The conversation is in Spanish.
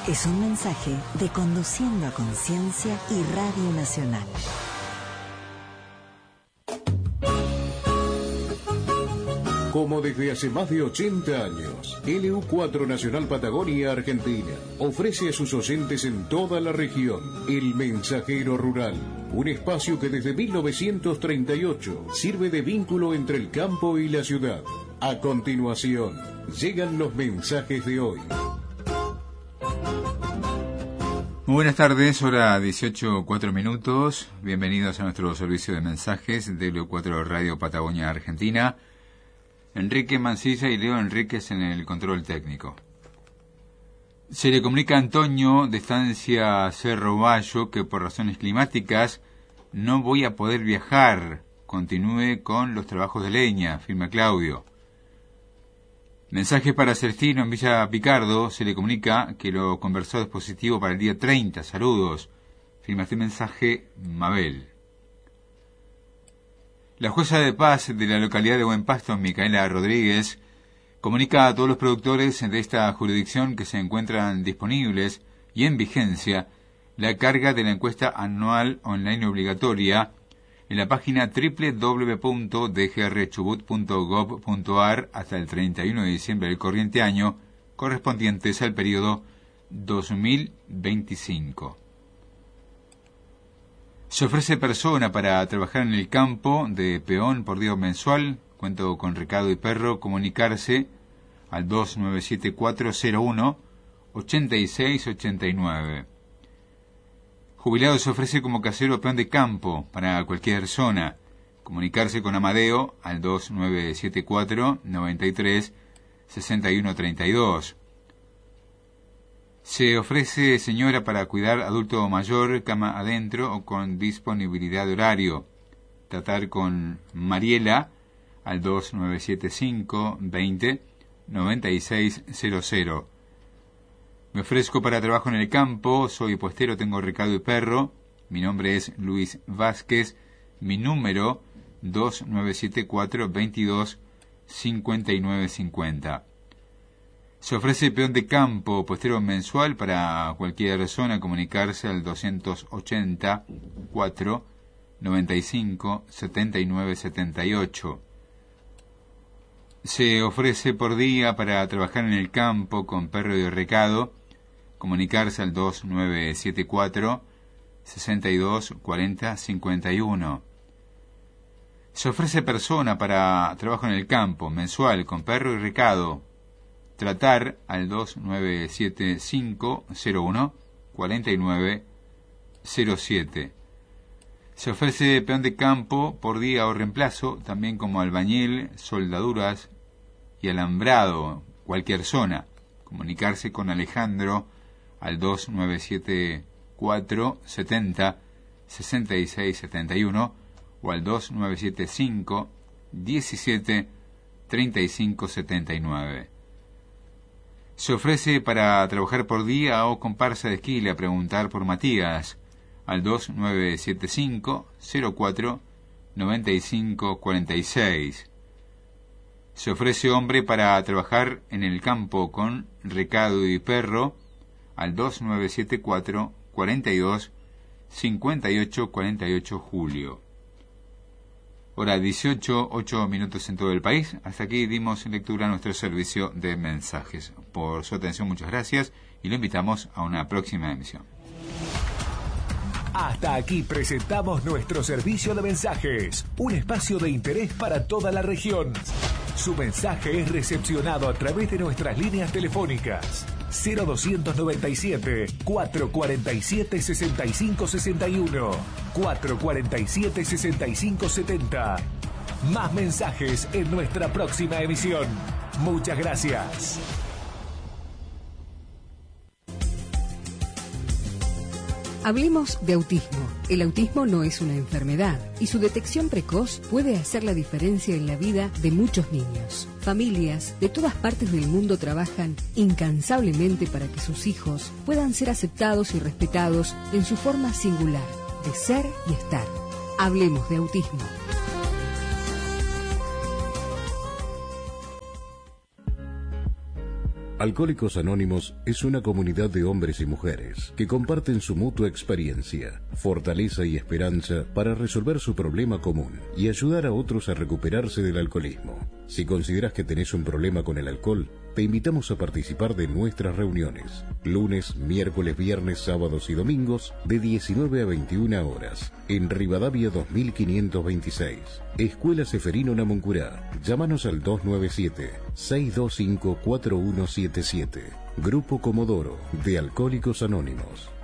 Es un mensaje de Conduciendo a Conciencia y Radio Nacional. Como desde hace más de 80 años, LU4 Nacional Patagonia Argentina ofrece a sus oyentes en toda la región El Mensajero Rural, un espacio que desde 1938 sirve de vínculo entre el campo y la ciudad. A continuación, llegan los mensajes de hoy. Muy buenas tardes, hora 18:04. Bienvenidos a nuestro servicio de mensajes de LU4 Radio Patagonia Argentina. Enrique Mancilla y Leo Enríquez en el control técnico. Se le comunica a Antonio de Estancia Cerro Bayo que por razones climáticas no voy a poder viajar. Continúe con los trabajos de leña, firma Claudio. Mensaje para Celestino en Villa Picardo. Se le comunica que lo conversado es positivo para el día 30. Saludos. Firma este mensaje Mabel. La jueza de paz de la localidad de Buen Pasto, Micaela Rodríguez, comunica a todos los productores de esta jurisdicción que se encuentran disponibles y en vigencia la carga de la encuesta anual online obligatoria en la página www.dgrchubut.gov.ar hasta el 31 de diciembre del corriente año, correspondientes al periodo 2025. Se ofrece persona para trabajar en el campo de peón por día mensual, cuento con recado y perro, comunicarse al 297401-8689. Jubilado se ofrece como casero peón de campo para cualquier zona, comunicarse con Amadeo al 2974-93-6132. Se ofrece señora para cuidar adulto mayor, cama adentro o con disponibilidad de horario. Tratar con Mariela al 2975-20-9600. Me ofrezco para trabajo en el campo, soy puestero, tengo recado y perro. Mi nombre es Luis Vázquez, mi número 2974-22-5950. Se ofrece peón de campo, puestero mensual para cualquier zona, comunicarse al 280-4-95-7978. Se ofrece por día para trabajar en el campo con perro y recado, comunicarse al 2974-62-40-51. Se ofrece persona para trabajo en el campo mensual con perro y recado, tratar al 2975-01-4907. Se ofrece peón de campo por día o reemplazo, también como albañil, soldaduras y alambrado, cualquier zona. Comunicarse con Alejandro al 2974-70-6671 o al 2975-17-3579. Se ofrece para trabajar por día o comparsa de esquila, preguntar por Matías al 2975-04-9546. Se ofrece hombre para trabajar en el campo con recado y perro al 2974-42-5848 Julio. Hora 18, 8 minutos en todo el país. Hasta aquí dimos lectura a nuestro servicio de mensajes. Por su atención, muchas gracias y lo invitamos a una próxima emisión. Hasta aquí presentamos nuestro servicio de mensajes, un espacio de interés para toda la región. Su mensaje es recepcionado a través de nuestras líneas telefónicas 0297-447-6561, 447-6570. Más mensajes en nuestra próxima emisión. Muchas gracias. Hablemos de autismo. El autismo no es una enfermedad y su detección precoz puede hacer la diferencia en la vida de muchos niños. Familias de todas partes del mundo trabajan incansablemente para que sus hijos puedan ser aceptados y respetados en su forma singular de ser y estar. Hablemos de autismo. Alcohólicos Anónimos es una comunidad de hombres y mujeres que comparten su mutua experiencia, fortaleza y esperanza para resolver su problema común y ayudar a otros a recuperarse del alcoholismo. Si consideras que tenés un problema con el alcohol, te invitamos a participar de nuestras reuniones, lunes, miércoles, viernes, sábados y domingos, de 19 a 21 horas, en Rivadavia 2526, Escuela Seferino Namuncurá. Llámanos al 297-625-4177. Grupo Comodoro de Alcohólicos Anónimos.